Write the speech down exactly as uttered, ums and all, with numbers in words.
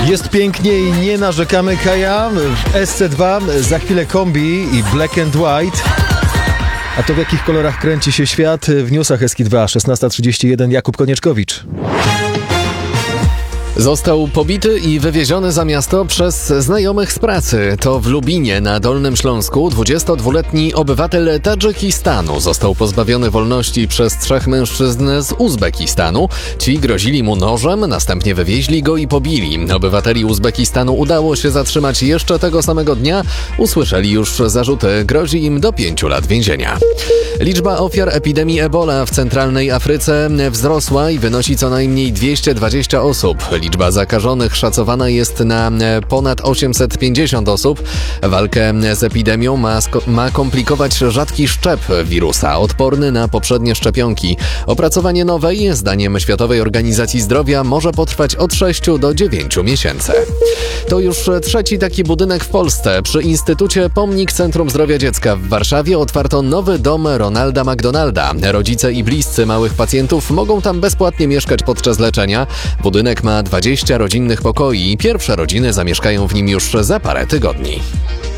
Jest pięknie i nie narzekamy, Kaja. W S C dwa za chwilę kombi i Black and White. A to w jakich kolorach kręci się świat? W newsach S K dwa, szesnasta trzydzieści jeden, Jakub Konieczkowicz. Został pobity i wywieziony za miasto przez znajomych z pracy. To w Lubinie na Dolnym Śląsku dwudziestodwuletni obywatel Tadżykistanu został pozbawiony wolności przez trzech mężczyzn z Uzbekistanu. Ci grozili mu nożem, następnie wywieźli go i pobili. Obywateli Uzbekistanu udało się zatrzymać jeszcze tego samego dnia. Usłyszeli już zarzuty, grozi im do pięciu lat więzienia. Liczba ofiar epidemii Ebola w centralnej Afryce wzrosła i wynosi co najmniej dwieście dwadzieścia osób. Liczba zakażonych szacowana jest na ponad osiemset pięćdziesiąt osób. Walkę z epidemią ma, ma komplikować rzadki szczep wirusa, odporny na poprzednie szczepionki. Opracowanie nowej, zdaniem Światowej Organizacji Zdrowia, może potrwać od sześciu do dziewięciu miesięcy. To już trzeci taki budynek w Polsce. Przy Instytucie Pomnik Centrum Zdrowia Dziecka w Warszawie otwarto nowy dom Ronalda McDonalda. Rodzice i bliscy małych pacjentów mogą tam bezpłatnie mieszkać podczas leczenia. Budynek ma dwadzieścia rodzinnych pokoi i pierwsze rodziny zamieszkają w nim już za parę tygodni.